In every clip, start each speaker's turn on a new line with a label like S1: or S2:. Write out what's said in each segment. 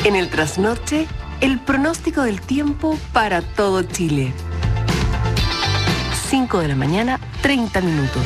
S1: En el trasnoche, el pronóstico del tiempo para todo Chile. 5 de la mañana, 30 minutos.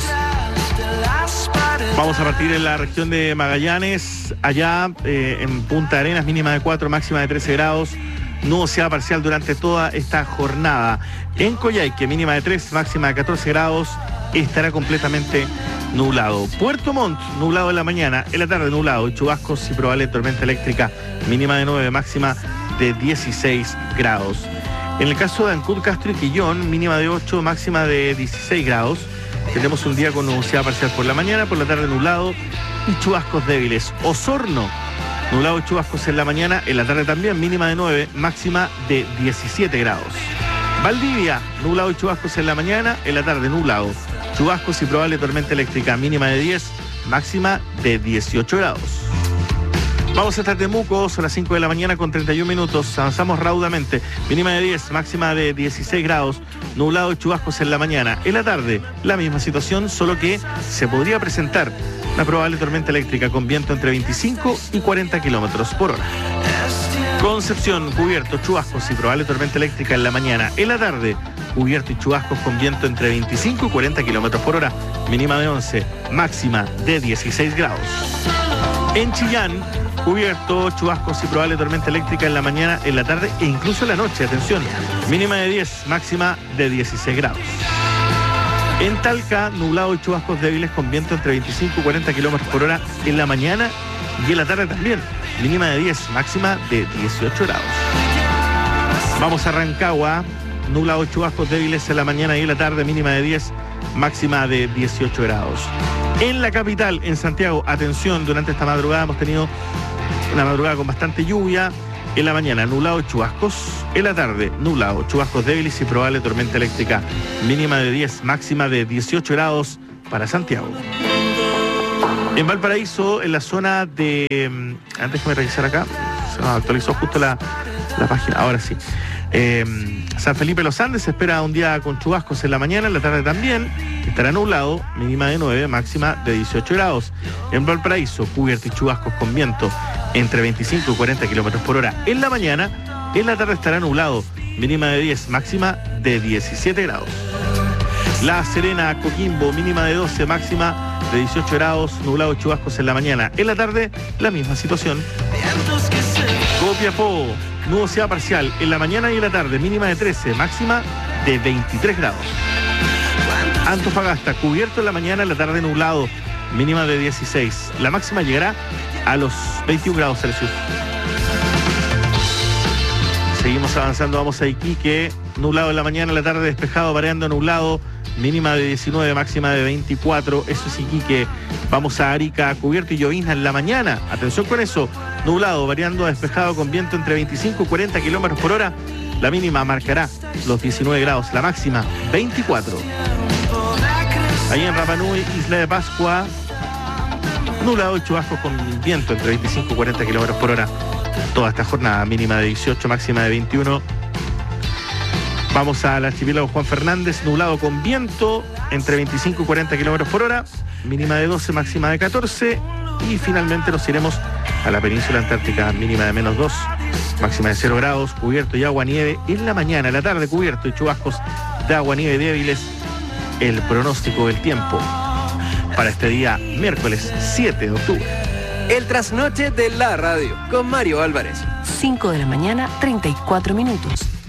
S2: Vamos a partir en la región de Magallanes, allá en Punta Arenas, mínima de 4, máxima de 13 grados, nubosidad parcial durante toda esta jornada. En Coyhaique, mínima de 3, máxima de 14 grados, estará completamente nublado. Puerto Montt, nublado en la mañana, en la tarde nublado, chubascos y probable tormenta eléctrica, mínima de 9, máxima de 16 grados. En el caso de Ancud, Castro y Quillón, mínima de 8, máxima de 16 grados. Tenemos un día con nubosidad parcial por la mañana, por la tarde nublado y chubascos débiles. Osorno, nublado y chubascos en la mañana, en la tarde también, mínima de 9, máxima de 17 grados. Valdivia, nublado y chubascos en la mañana, en la tarde nublado, chubascos y probable tormenta eléctrica, mínima de 10, máxima de 18 grados. Vamos hasta Temuco, son las 5 de la mañana con 31 minutos, avanzamos raudamente, mínima de 10, máxima de 16 grados, nublado y chubascos en la mañana. En la tarde, la misma situación, solo que se podría presentar una probable tormenta eléctrica con viento entre 25 y 40 kilómetros por hora. Concepción, cubierto, chubascos y probable tormenta eléctrica en la mañana. En la tarde, cubierto y chubascos con viento entre 25 y 40 kilómetros por hora, mínima de 11, máxima de 16 grados. En Chillán, cubierto, chubascos y probable tormenta eléctrica en la mañana, en la tarde e incluso en la noche, atención, mínima de 10, máxima de 16 grados. En Talca, nublado y chubascos débiles con viento entre 25 y 40 kilómetros por hora en la mañana y en la tarde también, mínima de 10, máxima de 18 grados. Vamos a Rancagua, nublado y chubascos débiles en la mañana y en la tarde, mínima de 10, máxima de 18 grados. En la capital, en Santiago, atención, durante esta madrugada hemos tenido una madrugada con bastante lluvia. En la mañana, nublado y chubascos. En la tarde, nublado, chubascos débiles y probable tormenta eléctrica. Mínima de 10, máxima de 18 grados para Santiago. En Valparaíso, en la zona de... Antes que me revisar acá, se nos actualizó justo la página, ahora sí. San Felipe Los Andes se espera un día con chubascos en la mañana, en la tarde también. Estará nublado, mínima de 9, máxima de 18 grados. En Valparaíso, cubierto y chubascos con viento entre 25 y 40 kilómetros por hora en la mañana. En la tarde estará nublado, mínima de 10, máxima de 17 grados. La Serena, Coquimbo, mínima de 12, máxima de 18 grados, nublado y chubascos en la mañana. En la tarde, la misma situación. Copiapó, nubosidad parcial en la mañana y en la tarde, mínima de 13, máxima de 23 grados. Antofagasta, cubierto en la mañana, en la tarde nublado, mínima de 16. La máxima llegará a los 21 grados Celsius. Seguimos avanzando, vamos a Iquique, nublado en la mañana, en la tarde despejado, variando nublado, mínima de 19, máxima de 24, eso es Iquique. Vamos a Arica, cubierto y llovizna en la mañana, atención con eso, nublado, variando a despejado con viento entre 25 y 40 kilómetros por hora, la mínima marcará los 19 grados, la máxima 24. Ahí en Rapa Nui, Isla de Pascua, nublado y chubascos con viento entre 25 y 40 kilómetros por hora, toda esta jornada, mínima de 18, máxima de 21. Vamos al archipiélago Juan Fernández, nublado con viento entre 25 y 40 kilómetros por hora, mínima de 12, máxima de 14. Y finalmente nos iremos a la península antártica, mínima de menos 2, máxima de 0 grados, cubierto y agua-nieve en la mañana, en la tarde cubierto y chubascos de agua-nieve débiles. El pronóstico del tiempo para este día, miércoles 7 de octubre.
S3: El trasnoche de la radio, con Mario Álvarez.
S1: 5 de la mañana, 34 minutos.